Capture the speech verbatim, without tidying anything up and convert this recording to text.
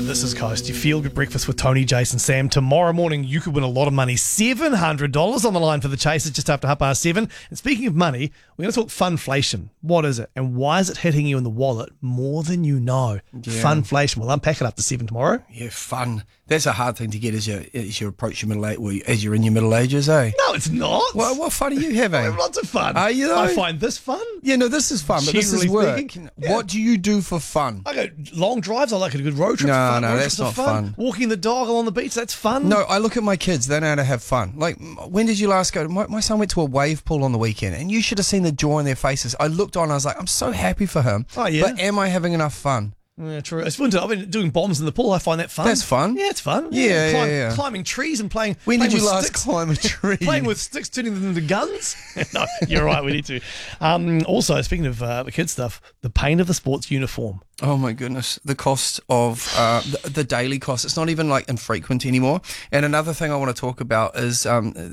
This is Coast. You feel good breakfast with Tony, Jason, Sam. Tomorrow morning, you could win a lot of money. seven hundred dollars on the line for the Chasers just after half past seven. And speaking of money, we're going to talk funflation. What is it? And why is it hitting you in the wallet more than you know? Yeah. Funflation. We'll unpack it up to seven tomorrow. Yeah, fun. That's a hard thing to get as you as you approach your middle age, well, as you're in your middle ages, eh? No, it's not. What, what fun are you I having? have lots of fun. Are you, though? I find this fun. Yeah, no, this is fun, but this is Generally work. speaking, yeah. What do you do for fun? I go long drives. I like a good road trip. No, fun. no, road that's trips are not fun. Walking the dog along the beach, that's fun. No, I look at my kids. They know how to have fun. Like, when did you last go? My, my son went to a wave pool on the weekend, and you should have seen the joy in their faces. I looked on, I was like, I'm so happy for him. Oh, yeah? But am I having enough fun? Yeah, true. It's winter. I've been doing bombs in the pool. I find that fun. That's fun. Yeah, it's fun. Yeah, Climb, yeah, yeah. Climbing trees and playing. When playing did you with last sticks. climb a tree? Playing with sticks, turning them into guns. No, you're right. We need to. Um, also, speaking of uh, the kid stuff, the pain of the sports uniform. Oh my goodness, the cost of uh, the, the daily cost. It's not even like infrequent anymore. And another thing I want to talk about is um,